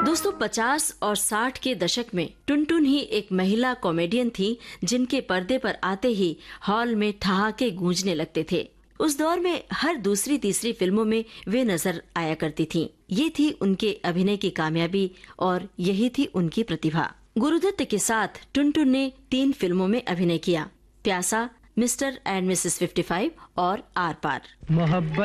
दोस्तों 50 और 60 के दशक में टुनटुन ही एक महिला कॉमेडियन थी जिनके पर्दे पर आते ही हॉल में ठहाके गूंजने लगते थे। उस दौर में हर दूसरी तीसरी फिल्मों में वे नजर आया करती थीं। ये थी उनके अभिनय की कामयाबी और यही थी उनकी प्रतिभा। गुरुदत्त के साथ टुनटुन ने 3 फिल्मों में अभिनय किया, प्यासा, मिस्टर एंड मिसेस 55 और आर पार। मोहब्बत